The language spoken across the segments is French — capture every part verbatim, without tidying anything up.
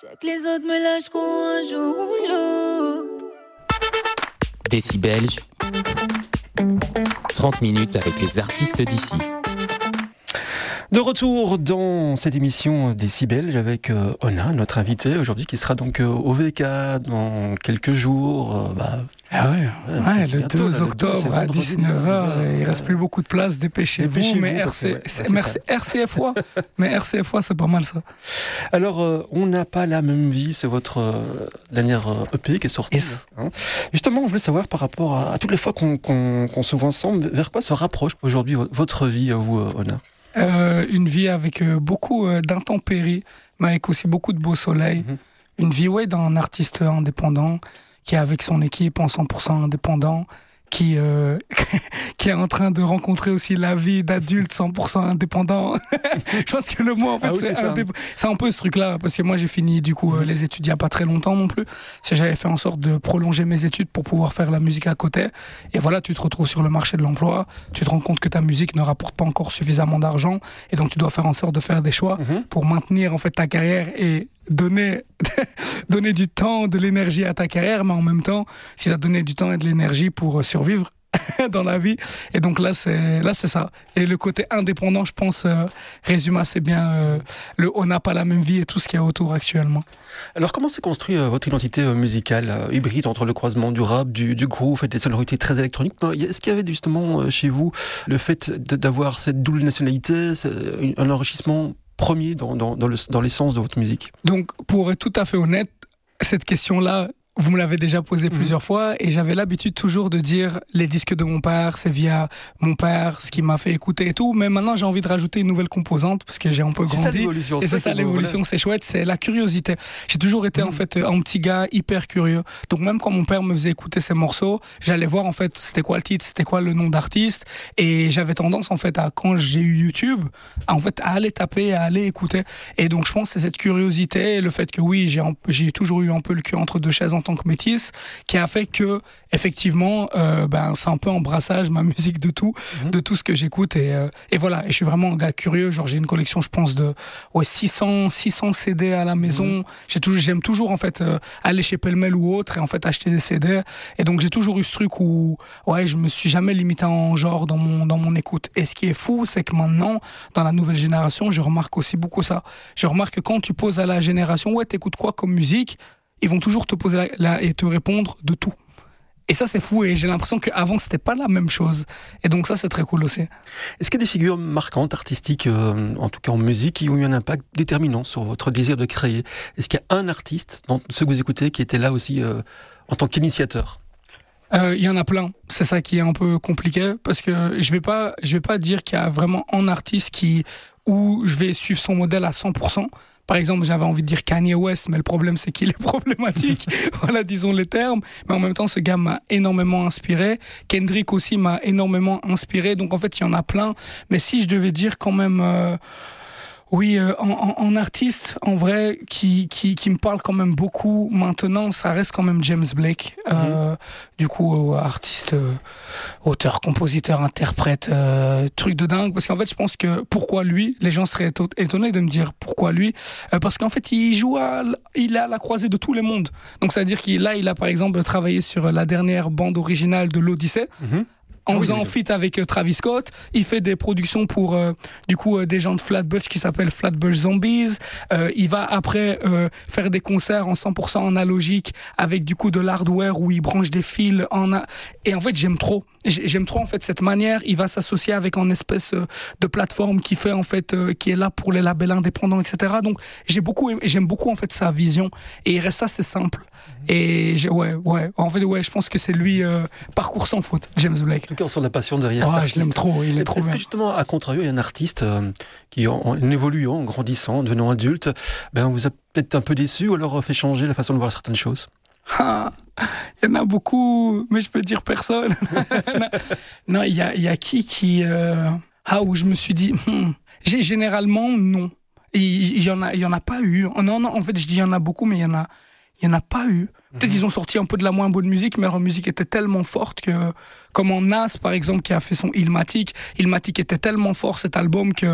sais que les autres me lâcheront un jour ou l'autre. Décibelge, trente minutes avec les artistes d'ici. De retour dans cette émission Décibelge avec euh, Ona, notre invitée aujourd'hui, qui sera donc euh, au V K dans quelques jours. Euh, bah, ah ouais, ouais, ouais le bientôt, deux là, octobre le deux, à dix-neuf heures, il ne reste plus beaucoup de place, dépêchez-vous. Dépêchez-vous mais R C, que, ouais, ouais, R C F O, mais R C F O, c'est pas mal ça. Alors, euh, on n'a pas la même vie, c'est votre euh, dernière euh, E P qui est sortie. Yes. Hein. Justement, je voulais savoir par rapport à, à toutes les fois qu'on, qu'on, qu'on se voit ensemble, vers quoi se rapproche aujourd'hui votre vie, à vous, Ona? Euh, une vie avec euh, beaucoup euh, d'intempéries, mais avec aussi beaucoup de beau soleil. Mm-hmm. Une vie, ouais, d'un artiste indépendant qui est avec son équipe en cent pour cent indépendant, qui euh, qui est en train de rencontrer aussi la vie d'adulte cent pour cent indépendant. Je pense que le mot, en fait, ah oui, c'est, c'est, indép... c'est un peu ce truc-là, parce que moi, j'ai fini, du coup, euh, les études il n'y a pas très longtemps non plus. C'est, j'avais fait en sorte de prolonger mes études pour pouvoir faire la musique à côté. Et voilà, tu te retrouves sur le marché de l'emploi, tu te rends compte que ta musique ne rapporte pas encore suffisamment d'argent, et donc tu dois faire en sorte de faire des choix mm-hmm. pour maintenir, en fait, ta carrière et donner donner du temps, de l'énergie à ta carrière, mais en même temps, tu dois donner du temps et de l'énergie pour survivre dans la vie. Et donc là, c'est là, c'est ça. Et le côté indépendant, je pense, euh, résume assez bien euh, le on n'a pas la même vie et tout ce qu'il y a autour actuellement. Alors, comment s'est construit euh, votre identité euh, musicale euh, hybride entre le croisement du rap, du, du groove et des sonorités très électroniques? Est-ce qu'il y avait justement euh, chez vous le fait de, d'avoir cette double nationalité, un enrichissement premier dans, dans, dans, le, dans l'essence de votre musique? Donc, pour être tout à fait honnête, cette question-là, vous me l'avez déjà posé mmh. plusieurs fois, et j'avais l'habitude toujours de dire les disques de mon père, c'est via mon père, ce qui m'a fait écouter et tout. Mais maintenant, j'ai envie de rajouter une nouvelle composante parce que j'ai un peu c'est grandi. Ça, l'évolution, et c'est ça, l'évolution, voilà. C'est chouette, c'est la curiosité. J'ai toujours été mmh. en fait un petit gars hyper curieux. Donc même quand mon père me faisait écouter ses morceaux, j'allais voir en fait c'était quoi le titre, c'était quoi le nom d'artiste, et j'avais tendance en fait à, quand j'ai eu YouTube, à, en fait à aller taper, à aller écouter. Et donc je pense que c'est cette curiosité, le fait que oui, j'ai, j'ai toujours eu un peu le cul entre deux chaises en tant que métisse, qui a fait que effectivement euh, ben c'est un peu embrassage ma musique de tout mmh. de tout ce que j'écoute, et euh, et voilà, et je suis vraiment un gars curieux. Genre j'ai une collection, je pense, de ouais six cents C D à la maison. Mmh. J'ai toujours j'aime toujours en fait euh, aller chez Pellemel ou autre et en fait acheter des C D, et donc j'ai toujours eu ce truc où ouais je me suis jamais limité en genre dans mon dans mon écoute. Et ce qui est fou, c'est que maintenant dans la nouvelle génération, je remarque aussi beaucoup ça. Je remarque que quand tu poses à la génération ouais t'écoutes quoi comme musique, ils vont toujours te poser la, la, et te répondre de tout. Et ça, c'est fou. Et j'ai l'impression qu'avant, c'était pas la même chose. Et donc ça, c'est très cool aussi. Est-ce qu'il y a des figures marquantes, artistiques, euh, en tout cas en musique, qui ont eu un impact déterminant sur votre désir de créer? Est-ce qu'il y a un artiste, dans ceux que vous écoutez, qui était là aussi euh, en tant qu'initiateur? Il euh, y en a plein. C'est ça qui est un peu compliqué, parce que je vais pas, je vais pas dire qu'il y a vraiment un artiste qui, où je vais suivre son modèle à cent pour cent. Par exemple, j'avais envie de dire Kanye West, mais le problème, c'est qu'il est problématique. Voilà, disons les termes. Mais en même temps, ce gars m'a énormément inspiré. Kendrick aussi m'a énormément inspiré. Donc, en fait, il y en a plein. Mais si je devais dire quand même... Euh, oui, euh, en, en, en artiste, en vrai, qui, qui, qui me parle quand même beaucoup maintenant, ça reste quand même James Blake. Euh, mmh. Du coup, euh, artiste, euh, auteur, compositeur, interprète, euh, truc de dingue. Parce qu'en fait, je pense que pourquoi lui, les gens seraient étonnés de me dire pourquoi lui. Euh, parce qu'en fait, il joue à, il est à la croisée de tous les mondes. Donc, ça veut dire qu'il là, il a par exemple travaillé sur la dernière bande originale de l'Odyssée. Mmh. En faisant un feat avec euh, Travis Scott, il fait des productions pour euh, du coup euh, des gens de Flatbush qui s'appellent Flatbush Zombies. Euh, il va après euh, faire des concerts en cent pour cent analogique avec du coup de l'hardware où il branche des fils en a... et en fait j'aime trop. J'aime trop en fait cette manière. Il va s'associer avec une espèce euh, de plateforme qui fait en fait euh, qui est là pour les labels indépendants, et cetera. Donc j'ai beaucoup j'aime beaucoup en fait sa vision, et il reste assez simple. Mmh. Et j'ai, ouais ouais en fait ouais je pense que c'est lui euh, parcours sans faute, James Blake. En tout cas, on sent la passion derrière. Ouais, je l'aime trop, il est, est trop Est-ce bien. que justement, à contrario, il y a un artiste euh, qui, en, en évoluant, en grandissant, en devenant adulte, ben, vous a peut-être un peu déçu ou alors fait changer la façon de voir certaines choses? Ah, il y en a beaucoup, mais je peux dire personne. Non, il y a, il y a qui qui... Euh... Ah, où je me suis dit... Hmm. J'ai généralement, non. Il, il, y en a, il y en a pas eu. Non, non, en fait, je dis il y en a beaucoup, mais il y en a... Il n'y en a pas eu. Peut-être qu'ils ont sorti un peu de la moins bonne musique, mais leur musique était tellement forte que, comme en Nas, par exemple, qui a fait son Illmatic, Illmatic était tellement fort, cet album, que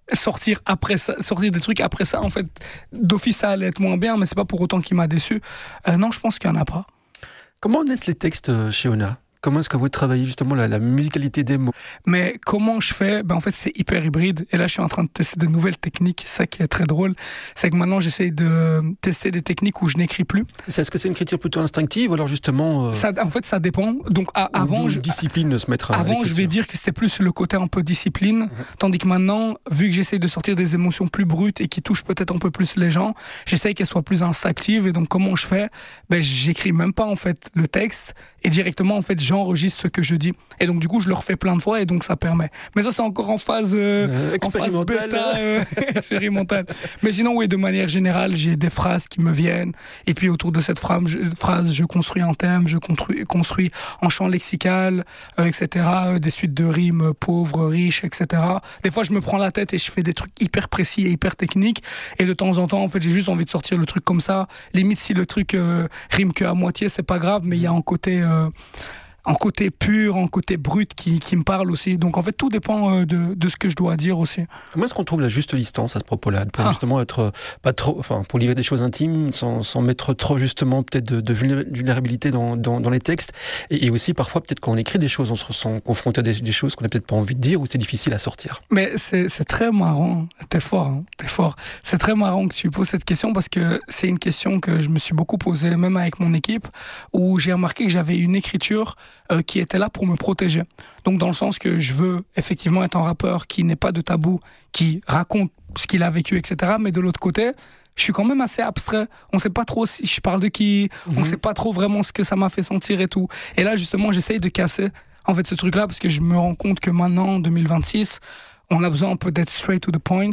sortir après ça, sortir des trucs après ça, en fait, d'office ça allait être moins bien, mais c'est pas pour autant qu'il m'a déçu. Euh, non, je pense qu'il y en a pas. Comment naissent les textes euh, chez Ona ? Comment est-ce que vous travaillez justement la, la musicalité des mots ? Mais comment je fais ? Ben en fait, c'est hyper hybride. Et là, je suis en train de tester de nouvelles techniques. C'est ça qui est très drôle. C'est que maintenant, j'essaye de tester des techniques où je n'écris plus. Est-ce que c'est une écriture plutôt instinctive ou alors justement... Euh, ça, en fait, ça dépend. Donc, à, avant... je, discipline de se mettre à Avant, je vais dire que c'était plus le côté un peu discipline. Mmh. Tandis que maintenant, vu que j'essaye de sortir des émotions plus brutes et qui touchent peut-être un peu plus les gens, j'essaye qu'elles soient plus instinctives. Et donc, comment je fais ? Ben, j'écris même pas, en fait, le texte. Et directement, en fait, j'enregistre ce que je dis. Et donc, du coup, je le refais plein de fois et donc ça permet. Mais ça, c'est encore en phase, euh, euh, en phase expérimentale. bêta, euh, expérimentale. Mais sinon, oui, de manière générale, j'ai des phrases qui me viennent. Et puis, autour de cette phrase, je, phrase, je construis un thème, je construis, construis un champ lexical, euh, et cetera. Euh, des suites de rimes pauvres, riches, et cetera. Des fois, je me prends la tête et je fais des trucs hyper précis et hyper techniques. Et de temps en temps, en fait, j'ai juste envie de sortir le truc comme ça. Limite, si le truc euh, rime que à moitié, c'est pas grave, mais il y a un côté... Euh, en côté pur, en côté brut qui, qui me parle aussi. Donc en fait, tout dépend euh, de, de ce que je dois dire aussi. Comment est-ce qu'on trouve la juste distance à ce propos-là, pour ah. justement être euh, pas trop, enfin pour livrer des choses intimes sans, sans mettre trop justement peut-être de, de vulnérabilité dans, dans, dans les textes, et, et aussi parfois peut-être quand on écrit des choses, on se ressent confronté à des, des choses qu'on n'a peut-être pas envie de dire ou c'est difficile à sortir. Mais c'est, c'est très marrant, t'es fort, hein, t'es fort. C'est très marrant que tu poses cette question parce que c'est une question que je me suis beaucoup posée, même avec mon équipe, où j'ai remarqué que j'avais une écriture Euh, qui était là pour me protéger. Donc dans le sens que je veux effectivement être un rappeur qui n'est pas de tabou, qui raconte ce qu'il a vécu, et cetera. Mais de l'autre côté, je suis quand même assez abstrait. On sait pas trop si je parle de qui, mm-hmm. on sait pas trop vraiment ce que ça m'a fait sentir et tout. Et là justement, j'essaye de casser en fait ce truc-là parce que je me rends compte que maintenant, en deux mille vingt-six, on a besoin un peu d'être straight to the point.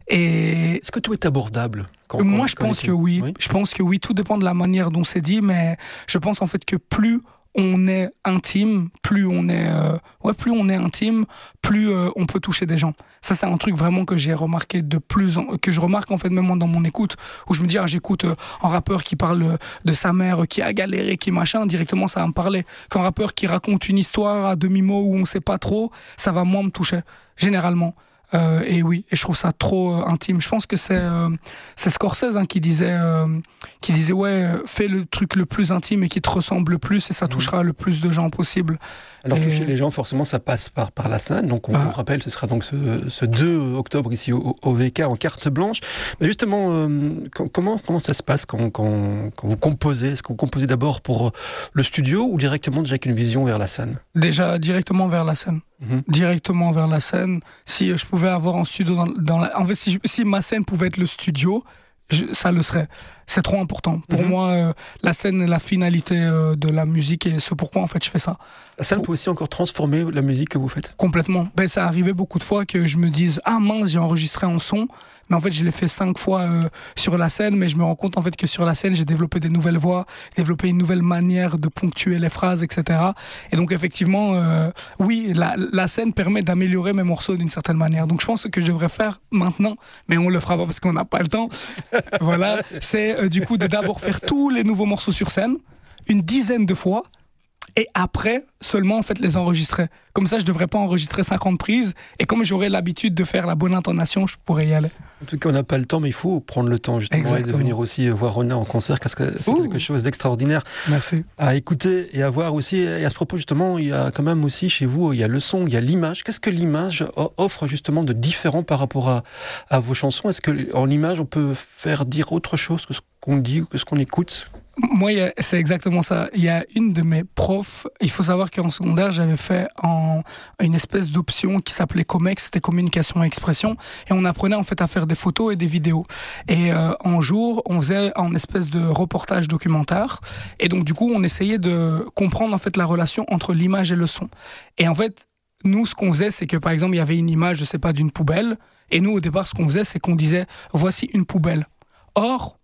Et est-ce que tout est abordable ? Quand, Moi, quand, je quand pense que oui. oui. Je pense que oui. Tout dépend de la manière dont c'est dit, mais je pense en fait que plus on est intime, plus on est, euh, ouais, plus on est intime, plus euh, on peut toucher des gens. Ça, c'est un truc vraiment que j'ai remarqué de plus, en, que je remarque en fait même dans mon écoute, où je me dis, ah, j'écoute euh, un rappeur qui parle de sa mère, qui a galéré, qui machin, directement ça va me parler. Qu'un rappeur qui raconte une histoire à demi-mot où on sait pas trop, ça va moins me toucher, généralement. Euh, et oui, et je trouve ça trop euh, intime. Je pense que c'est euh, c'est Scorsese hein, qui disait euh, qui disait ouais, fais le truc le plus intime et qui te ressemble le plus et ça touchera mmh. le plus de gens possible. Alors et... toucher les gens, forcément, ça passe par par la scène. Donc on ah. vous rappelle, ce sera donc ce, ce deux octobre ici au, au V K en carte blanche. Mais justement, euh, comment comment ça se passe quand quand quand vous composez ? Est-ce que vous composez d'abord pour le studio ou directement déjà avec une vision vers la scène ? Déjà directement vers la scène. Mmh. Directement vers la scène. Si je pouvais avoir un studio dans, dans la... En fait, si, je, si ma scène pouvait être le studio, je, ça le serait. C'est trop important. Pour mmh. moi, euh, la scène est la finalité euh, de la musique et c'est pourquoi, en fait, je fais ça. La scène peut aussi encore transformer la musique que vous faites ? Complètement. Ben, ça arrivait beaucoup de fois que je me dise « Ah mince, j'ai enregistré un son ». Mais en fait, je l'ai fait cinq fois euh, sur la scène, mais je me rends compte en fait que sur la scène, j'ai développé des nouvelles voix, développé une nouvelle manière de ponctuer les phrases, et cetera. Et donc effectivement, euh, oui, la, la scène permet d'améliorer mes morceaux d'une certaine manière. Donc je pense que je devrais faire maintenant, mais on le fera pas parce qu'on n'a pas le temps. Voilà, c'est euh, du coup de d'abord faire tous les nouveaux morceaux sur scène, une dizaine de fois. Et après, seulement, en fait, les enregistrer. Comme ça, je devrais pas enregistrer cinquante prises. Et comme j'aurais l'habitude de faire la bonne intonation, je pourrais y aller. En tout cas, on n'a pas le temps, mais il faut prendre le temps, justement, et de venir aussi voir Ona en concert, parce que c'est Ouh. quelque chose d'extraordinaire. Merci. À écouter et à voir aussi. Et à ce propos, justement, il y a quand même aussi, chez vous, il y a le son, il y a l'image. Qu'est-ce que l'image offre, justement, de différent par rapport à, à vos chansons ? Est-ce que, en image, on peut faire dire autre chose que ce qu'on dit ou que ce qu'on écoute ? Moi, c'est exactement ça. Il y a une de mes profs, il faut savoir qu'en secondaire, j'avais fait en, une espèce d'option qui s'appelait Comex, c'était communication et expression, et on apprenait en fait à faire des photos et des vidéos. Et euh, en jour, on faisait en espèce de reportage documentaire, et donc du coup, on essayait de comprendre en fait la relation entre l'image et le son. Et en fait, nous, ce qu'on faisait, c'est que par exemple, il y avait une image, je sais pas, d'une poubelle, et nous, au départ, ce qu'on faisait, c'est qu'on disait, voici une poubelle. Or,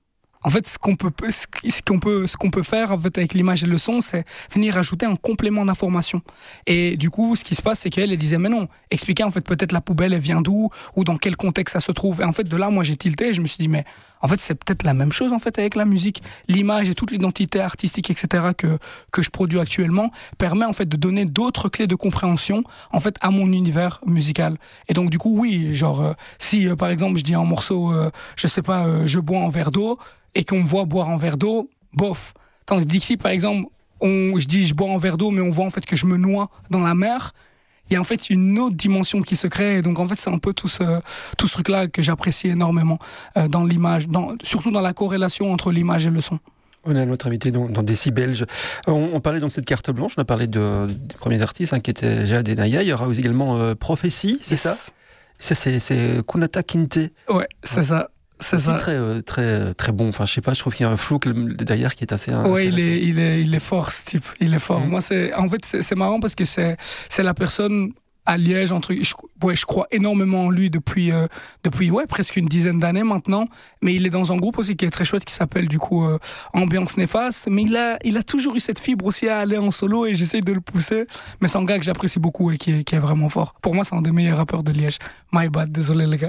En fait, ce qu'on peut, ce qu'on peut, ce qu'on peut faire en fait, avec l'image et le son, c'est venir ajouter un complément d'information. Et du coup, ce qui se passe, c'est qu'elle elle disait, mais non, expliquer en fait peut-être la poubelle, elle vient d'où, ou dans quel contexte ça se trouve. Et en fait, de là, moi, j'ai tilté et je me suis dit, mais en fait, c'est peut-être la même chose en fait avec la musique. L'image et toute l'identité artistique, et cetera que que je produis actuellement permet en fait de donner d'autres clés de compréhension en fait à mon univers musical. Et donc du coup, oui, genre euh, si euh, par exemple je dis un morceau, euh, je sais pas, euh, je bois un verre d'eau et qu'on me voit boire un verre d'eau, bof. Tandis qu'ici, par exemple, on, je dis je bois un verre d'eau, mais on voit en fait que je me noie dans la mer. Il y a en fait une autre dimension qui se crée. Et donc en fait, c'est un peu tout ce, tout ce truc-là que j'apprécie énormément euh, dans l'image, dans, surtout dans la corrélation entre l'image et le son. On a notre invité dans, dans Déci Belge. On, on parlait donc de cette carte blanche, on a parlé de, des premiers artistes hein, qui étaient Jade et Naya. Il y aura aussi également euh, Prophétie, c'est yes. ça Ça, c'est, c'est Kunata Kinte. Ouais, c'est ouais. ça. C'est ça. Très, euh, très, très bon. Enfin, je sais pas, je trouve qu'il y a un flow derrière qui est assez. Ouais, il est, il est, il est fort, ce type. Il est fort. Mmh. Moi, c'est, en fait, c'est, c'est marrant parce que c'est, c'est la personne à Liège, entre, je, ouais, je crois énormément en lui depuis, euh, depuis ouais, presque une dizaine d'années maintenant. Mais il est dans un groupe aussi qui est très chouette qui s'appelle du coup euh, Ambiance Néfaste. Mais il a, il a toujours eu cette fibre aussi à aller en solo et j'essaye de le pousser. Mais c'est un gars que j'apprécie beaucoup et qui est, qui est vraiment fort. Pour moi, c'est un des meilleurs rappeurs de Liège. My bad, désolé les gars.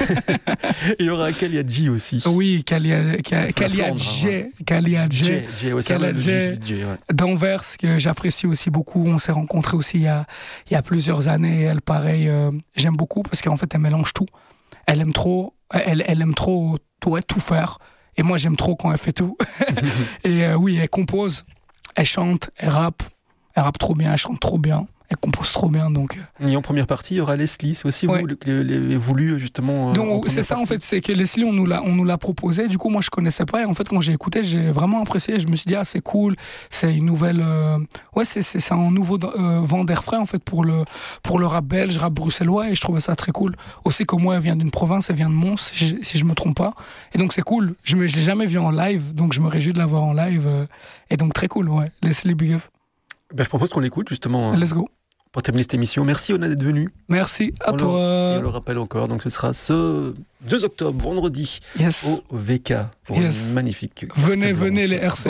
Il y aura Kalia G aussi. Oui, Kalia, Kalia G, Kalia G, Kalia G, d'Anvers que j'apprécie aussi beaucoup. On s'est rencontrés aussi il y a, il y a plusieurs années. Et elle, pareil, euh, j'aime beaucoup parce qu'en fait, elle mélange tout. Elle aime trop, elle, elle aime trop tout, tout faire. Et moi, j'aime trop quand elle fait tout. Et euh, oui, elle compose, elle chante, elle rappe. Elle rappe trop bien, elle chante trop bien. Elle compose trop bien, donc. Et en première partie, il y aura Leslie. C'est aussi ouais. vous l'avez voulu justement. Donc c'est ça partie. En fait, c'est que Leslie, on nous l'a, on nous l'a proposé. Du coup, moi, je connaissais pas. Et en fait, quand j'ai écouté, j'ai vraiment apprécié. Je me suis dit ah c'est cool. C'est une nouvelle. Euh... Ouais, c'est c'est, c'est un nouveau euh, vent d'air frais en fait pour le pour le rap belge, rap bruxellois. Et je trouvais ça très cool. Aussi que moi, elle vient d'une province, elle vient de Mons, si, si je me trompe pas. Et donc c'est cool. Je me, je l'ai jamais vu en live, donc je me réjouis de la voir en live. Euh... Et donc très cool. Ouais, Leslie, big up. Ben, je propose qu'on l'écoute justement. Let's go. Pour terminer cette émission, merci Ona d'être venu. Merci à on toi. Le, on le rappelle encore, donc ce sera ce deux octobre, vendredi, yes. au V K pour yes. une magnifique. Venez, venez les R C.